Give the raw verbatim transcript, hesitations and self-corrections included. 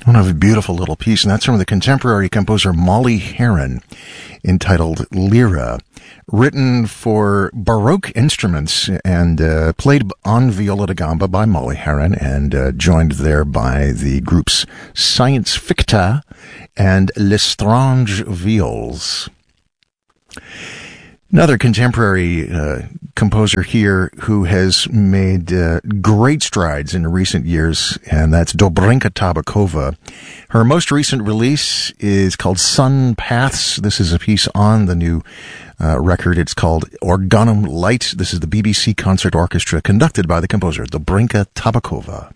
One of a beautiful little piece, and that's from the contemporary composer Molly Heron, entitled Lyra, written for Baroque instruments and uh, played on viola da gamba by Molly Heron, and uh, joined there by the groups Science Ficta and L'Estrange Viols. Another contemporary uh, composer here who has made uh, great strides in recent years, and that's Dobrinka Tabakova. Her most recent release is called Sun Paths. This is a piece on the new uh, record. It's called Organum Light. This is the B B C Concert Orchestra, conducted by the composer Dobrinka Tabakova.